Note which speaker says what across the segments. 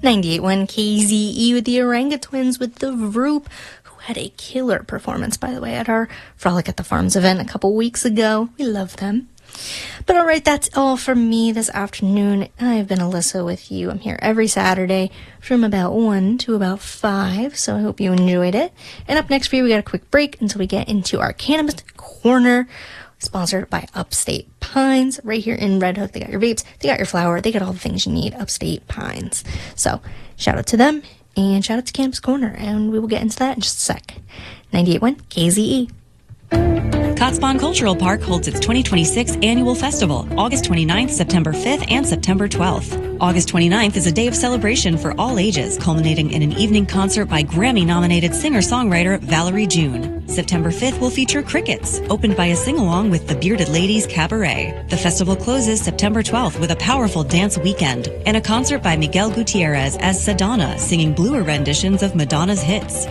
Speaker 1: 98.1 KZE with the Oranga Twins with The Roop, who had a killer performance, by the way, at our Frolic at the Farms event a couple weeks ago. We love them. But all right, that's all from me this afternoon. I've been Alyssa with you. I'm here every Saturday from about 1 to about 5, so I hope you enjoyed it. And up next for you, we got a quick break until we get into our Cannabis Corner, sponsored by Upstate Pines, right here in Red Hook. They got your vapes, they got your flower, they got all the things you need, Upstate Pines. So shout out to them, and shout out to Cannabis Corner, and we will get into that in just a sec. 98.1 KZE.
Speaker 2: Kotzebue Cultural Park holds its 2026 annual festival, August 29th, September 5th, and September 12th. August 29th is a day of celebration for all ages, culminating in an evening concert by Grammy-nominated singer-songwriter Valerie June. September 5th will feature Crickets, opened by a sing-along with the Bearded Ladies Cabaret. The festival closes September 12th with a powerful dance weekend and a concert by Miguel Gutierrez as Sedona, singing bluer renditions of Madonna's hits.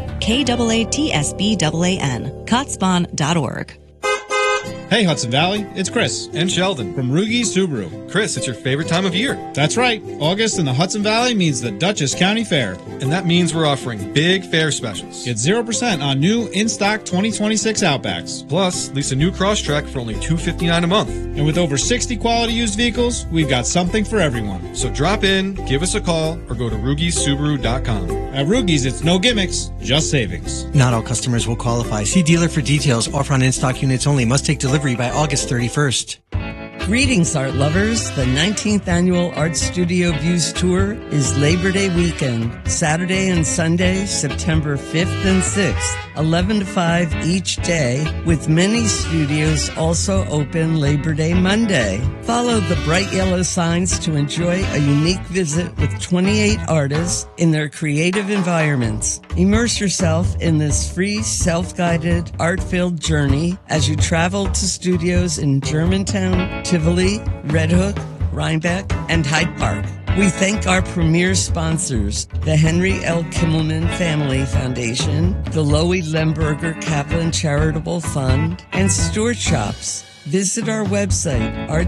Speaker 2: KAATSBAAN, kotzebue.org.
Speaker 3: Hey Hudson Valley, it's Chris
Speaker 4: and Sheldon
Speaker 3: from Rugi's Subaru.
Speaker 4: Chris, it's your favorite time of year.
Speaker 3: That's right. August in the Hudson Valley means the Dutchess County Fair.
Speaker 4: And that means we're offering big fair specials.
Speaker 3: Get 0% on new in-stock 2026 Outbacks.
Speaker 4: Plus, lease a new Crosstrek for only $259 a month.
Speaker 3: And with over 60 quality used vehicles, we've got something for everyone.
Speaker 4: So drop in, give us a call, or go to Rugi'sSubaru.com.
Speaker 3: At Rugi's, it's no gimmicks, just savings.
Speaker 5: Not all customers will qualify. See dealer for details. Offer on in-stock units only. Must take delivery by August 31st.
Speaker 6: Greetings, art lovers. The 19th Annual Art Studio Views Tour is Labor Day weekend, Saturday and Sunday, September 5th and 6th, 11 to 5 each day, with many studios also open Labor Day Monday. Follow the bright yellow signs to enjoy a unique visit with 28 artists in their creative environments. Immerse yourself in this free, self-guided, art-filled journey as you travel to studios in Germantown, Tivoli, Red Hook, Rhinebeck, and Hyde Park. We thank our premier sponsors, the Henry L. Kimmelman Family Foundation, the Loie Lemberger Kaplan Charitable Fund, and Stewart Shops. Visit our website,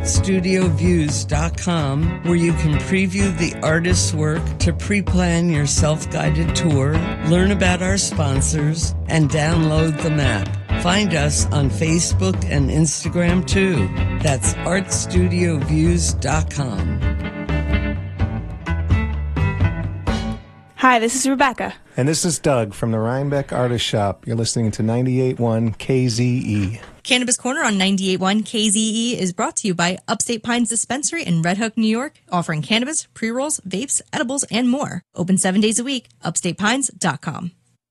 Speaker 6: artstudioviews.com, where you can preview the artist's work to pre-plan your self-guided tour, learn about our sponsors, and download the map. Find us on Facebook and Instagram too. That's artstudioviews.com.
Speaker 7: Hi, this is Rebecca.
Speaker 8: And this is Doug from the Rhinebeck Artist Shop. You're listening to 98.1 KZE.
Speaker 1: Cannabis Corner on 98.1 KZE is brought to you by Upstate Pines Dispensary in Red Hook, New York, offering cannabis, pre-rolls, vapes, edibles, and more. Open 7 days a week. UpstatePines.com.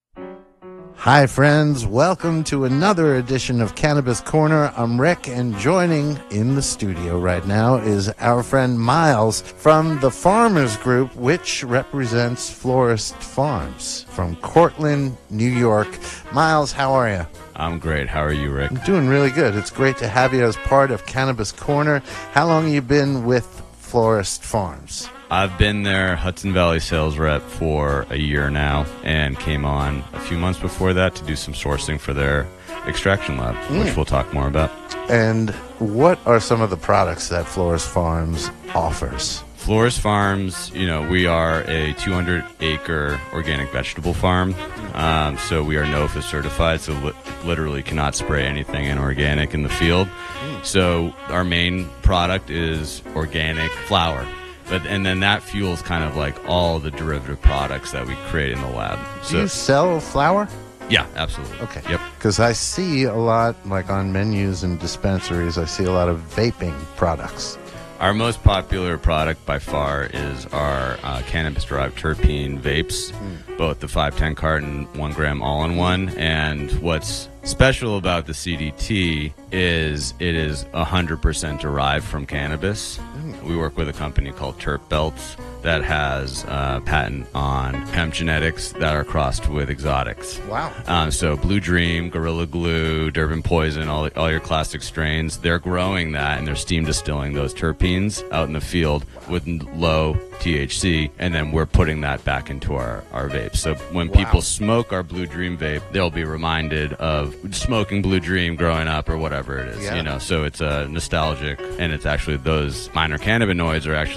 Speaker 9: Hi, friends. Welcome to another edition of Cannabis Corner. I'm Rick, and joining in the studio right now is our friend Miles from the Farmers Group, which represents Florist Farms from Cortland, New York. Miles, how are you?
Speaker 10: I'm great. How are you, Rick?
Speaker 9: I'm doing really good. It's great to have you as part of Cannabis Corner. How long have you been with Florist Farms?
Speaker 10: I've been their Hudson Valley sales rep for a year now and came on a few months before that to do some sourcing for their extraction lab, which we'll talk more about.
Speaker 9: And what are some of the products that Florist Farms offers?
Speaker 10: Florist Farms, we are a 200-acre organic vegetable farm, so we are NOFA certified, so literally cannot spray anything inorganic in the field. So our main product is organic flour. And then that fuels kind of like all the derivative products that we create in the lab.
Speaker 9: Do you sell flour?
Speaker 10: Yeah, absolutely.
Speaker 9: Okay.
Speaker 10: Yep.
Speaker 9: Because I see a lot, like on menus and dispensaries, I see a lot of vaping products.
Speaker 10: Our most popular product by far is our cannabis-derived terpene vapes, both the 510 carton, 1 gram all-in-one. And what's special about the CDT is it is 100% derived from cannabis. We work with a company called Terp Belts that has a patent on hemp genetics that are crossed with exotics.
Speaker 9: Wow.
Speaker 10: So Blue Dream, Gorilla Glue, Durban Poison, all your classic strains, they're growing that and they're steam distilling those terpenes out in the field with low THC, and then we're putting that back into our vapes. So when people smoke our Blue Dream vape, they'll be reminded of smoking Blue Dream growing up or whatever it is, So it's nostalgic, and it's actually those minor cannabinoids are actually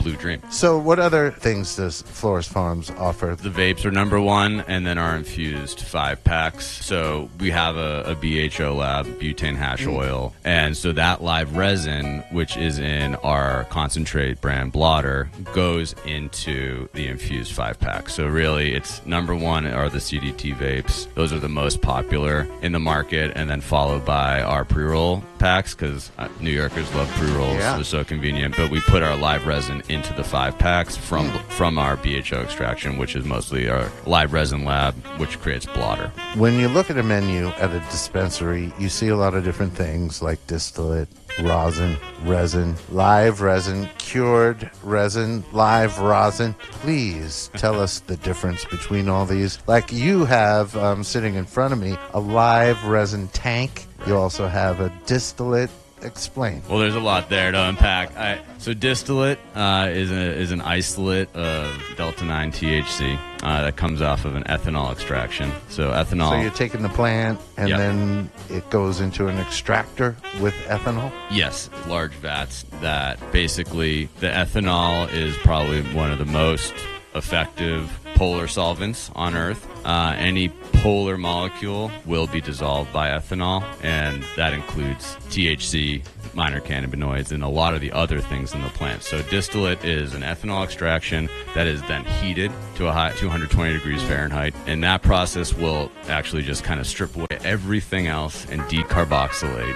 Speaker 10: blue dream.
Speaker 9: So what other things does Flores Farms offer?
Speaker 10: The vapes are number one, and then our infused 5-packs. So we have a BHO lab, butane hash oil, and so that live resin, which is in our concentrate brand Blotter, goes into the infused 5-pack. So really, it's number one are the CDT vapes. Those are the most popular in the market, and then followed by our pre-roll packs, because New Yorkers love pre-rolls.
Speaker 9: Yeah.
Speaker 10: They're so convenient. But we put our live resin into the 5-packs from our BHO extraction, which is mostly our live resin lab, which creates Blotter.
Speaker 9: When you look at a menu at a dispensary, you see a lot of different things like distillate, rosin, resin, live resin, cured resin, live rosin. Please tell us the difference between all these. Like you have, sitting in front of me, a live resin tank. You also have a distillate. Explain.
Speaker 10: Well, there's a lot there to unpack. So distillate is an isolate of Delta-9 THC that comes off of an ethanol extraction. So ethanol.
Speaker 9: So you're taking the plant and then it goes into an extractor with ethanol?
Speaker 10: Yes, large vats that basically the ethanol is probably one of the most effective polar solvents on Earth. Any polar molecule will be dissolved by ethanol, and that includes THC, minor cannabinoids, and a lot of the other things in the plant. So distillate is an ethanol extraction that is then heated to a high 220 degrees Fahrenheit, and that process will actually just kind of strip away everything else and decarboxylate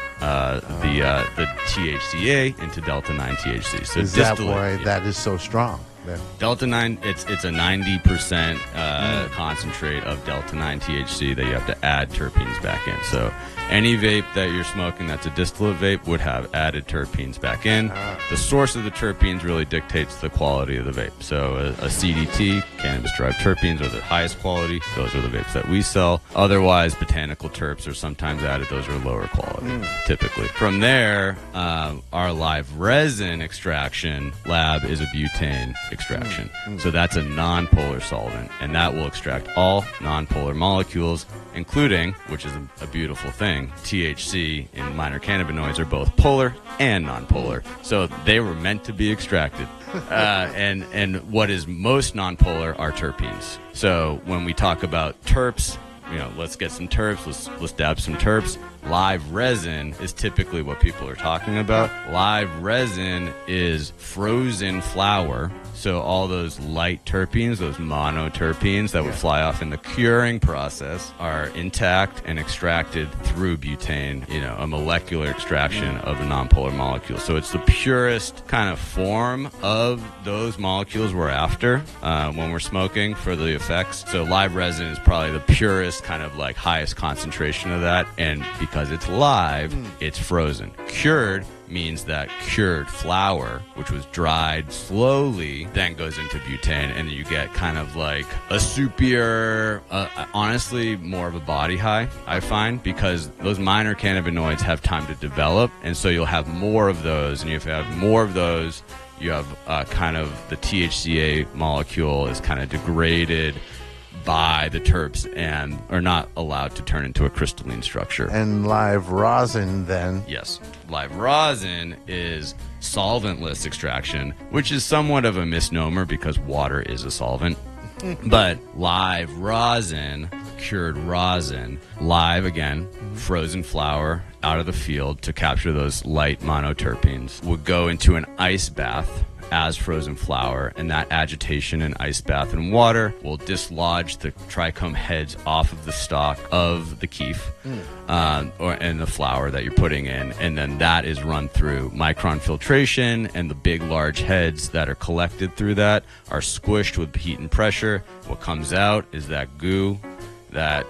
Speaker 10: the THCA into Delta-9 THC. So
Speaker 9: is that why that is so strong?
Speaker 10: Delta-9, it's a 90% concentrate of Delta-9 THC that you have to add terpenes back in. So any vape that you're smoking that's a distillate vape would have added terpenes back in. The source of the terpenes really dictates the quality of the vape. So a CDT, cannabis-derived terpenes, are the highest quality. Those are the vapes that we sell. Otherwise, botanical terps are sometimes added. Those are lower quality, typically. From there, our live resin extraction lab is a butane extraction. So that's a non-polar solvent, and that will extract all non-polar molecules, including, which is a beautiful thing, THC and minor cannabinoids are both polar and non-polar. So they were meant to be extracted. And what is most non-polar are terpenes. So when we talk about terps, let's get some terps, let's dab some terps. Live resin is typically what people are talking about. Live resin is frozen flower. So all those light terpenes, those monoterpenes that would fly off in the curing process, are intact and extracted through butane, a molecular extraction of a nonpolar molecule. So it's the purest kind of form of those molecules we're after when we're smoking for the effects. So live resin is probably the purest kind of like highest concentration of that. And because it's live, it's frozen. Cured means that cured flour, which was dried slowly, then goes into butane, and you get kind of like a soupier, honestly, more of a body high, I find, because those minor cannabinoids have time to develop, and so you'll have more of those, and if you have more of those, you have kind of the THCA molecule is kind of degraded by the terps and are not allowed to turn into a crystalline structure.
Speaker 9: And live rosin then?
Speaker 10: Yes. Live rosin is solventless extraction, which is somewhat of a misnomer because water is a solvent. But live rosin, cured rosin, live again, frozen flower out of the field to capture those light monoterpenes, would go into an ice bath as frozen flower, and that agitation in ice bath and water will dislodge the trichome heads off of the stalk of the keef and the flower that you're putting in, and then that is run through micron filtration, and the big large heads that are collected through that are squished with heat and pressure. What comes out is that goo, that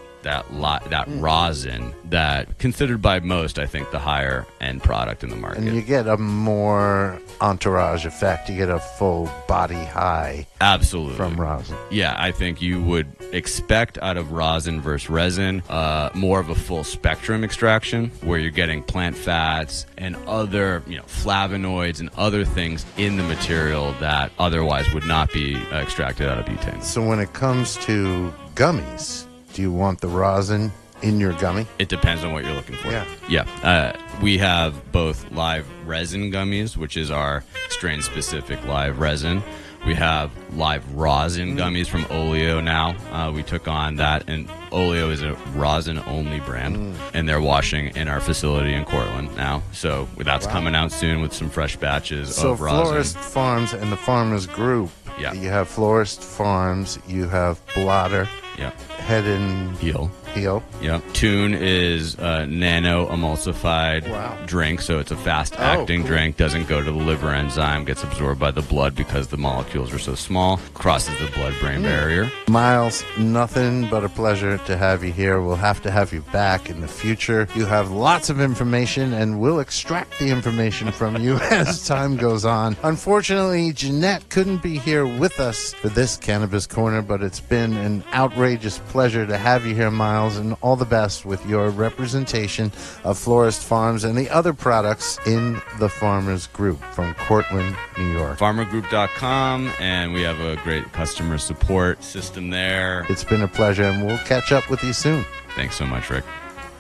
Speaker 10: rosin, that considered by most, I think, the higher end product in the market.
Speaker 9: And you get a more entourage effect. You get a full body high.
Speaker 10: Absolutely.
Speaker 9: From rosin.
Speaker 10: Yeah, I think you would expect out of rosin versus resin more of a full spectrum extraction where you're getting plant fats and other flavonoids and other things in the material that otherwise would not be extracted out of butane.
Speaker 9: So when it comes to gummies, do you want the rosin in your gummy?
Speaker 10: It depends on what you're looking for.
Speaker 9: Yeah.
Speaker 10: We have both live resin gummies, which is our strain-specific live resin. We have live rosin gummies from Oleo now. We took on that, and Oleo is a rosin-only brand, and they're washing in our facility in Cortland now. So that's coming out soon with some fresh batches of rosin.
Speaker 9: So Florist Farms and the Farmers Group.
Speaker 10: Yeah.
Speaker 9: You have Florist Farms, you have Blotter, Head and
Speaker 10: Heel.
Speaker 9: Yep.
Speaker 10: Tune is a nano emulsified drink, so it's a fast-acting drink. Doesn't go to the liver enzyme, gets absorbed by the blood because the molecules are so small. Crosses the blood-brain barrier.
Speaker 9: Miles, nothing but a pleasure to have you here. We'll have to have you back in the future. You have lots of information, and we'll extract the information from you as time goes on. Unfortunately, Jeanette couldn't be here with us for this Cannabis Corner, but it's been an outrageous pleasure to have you here, Miles. And all the best with your representation of Florist Farms and the other products in the Farmers Group from Cortland, New York.
Speaker 10: Farmergroup.com, and we have a great customer support system there.
Speaker 9: It's been a pleasure, and we'll catch up with you soon.
Speaker 10: Thanks so much, Rick.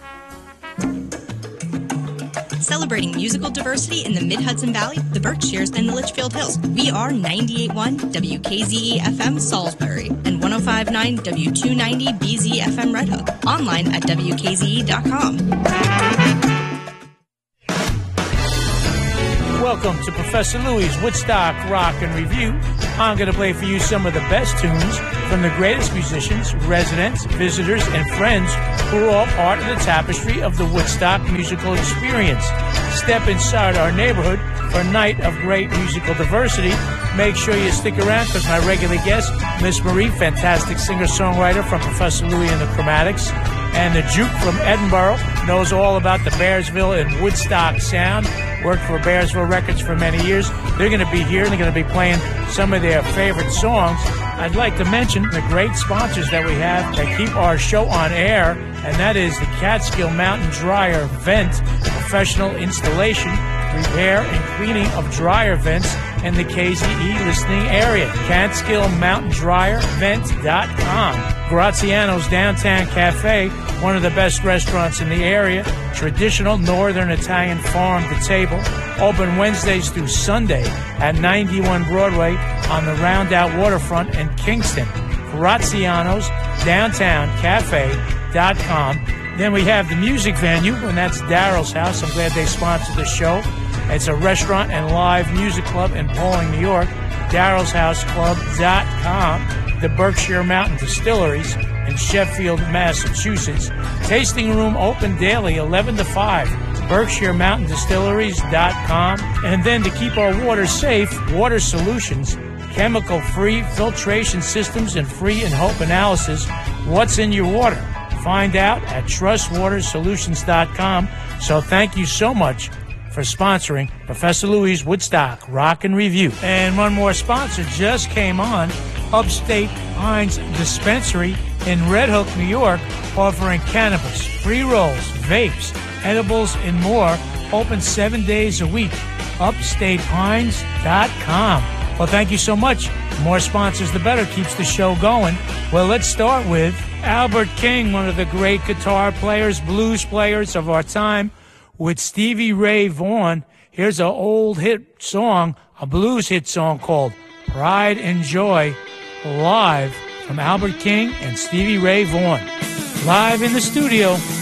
Speaker 11: Celebrating musical diversity in the Mid-Hudson Valley, the Berkshires, and the Litchfield Hills. We are 98.1 WKZE FM Salisbury and 105.9 W290 BZ FM Red Hook. Online at WKZE.com.
Speaker 12: Welcome to Professor Louie's Woodstock Rock and Review. I'm going to play for you some of the best tunes from the greatest musicians, residents, visitors, and friends who are all part of the tapestry of the Woodstock musical experience. Step inside our neighborhood for a night of great musical diversity. Make sure you stick around because my regular guest, Miss Marie, fantastic singer-songwriter from Professor Louie and the Chromatics, and the Juke from Edinburgh, knows all about the Bearsville and Woodstock sound. Worked for Bearsville Records for many years. They're going to be here, and they're going to be playing some of their favorite songs. I'd like to mention the great sponsors that we have that keep our show on air, and that is the Catskill Mountain Dryer Vent, professional installation, repair, and cleaning of dryer vents in the KZE listening area. CatskillMountainDryerVent.com. Graziano's Downtown Cafe, one of the best restaurants in the area. Traditional Northern Italian farm to table. Open Wednesdays through Sunday at 91 Broadway on the Roundout Waterfront in Kingston. Graziano's Downtown Cafe.com. Then we have the music venue, and that's Daryl's House. I'm glad they sponsored the show. It's a restaurant and live music club in Pawling, New York. Daryl'sHouseClub.com. The Berkshire Mountain Distilleries in Sheffield, Massachusetts. Tasting room open daily, 11 to 5. BerkshireMountainDistilleries.com. And then to keep our water safe, Water Solutions, chemical-free filtration systems and free and hope analysis. What's in your water? Find out at TrustWaterSolutions.com. So thank you so much for sponsoring Professor Louie's Woodstock Rock and Review. And one more sponsor just came on, Upstate Pines Dispensary in Red Hook, New York, offering cannabis, pre-rolls, vapes, edibles, and more, open 7 days a week. UpstatePines.com. Well, thank you so much. The more sponsors, the better. Keeps the show going. Well, let's start with Albert King, one of the great guitar players, blues players of our time, with Stevie Ray Vaughan. Here's an old hit song, a blues hit song called Pride and Joy, live from Albert King and Stevie Ray Vaughan. Live in the studio.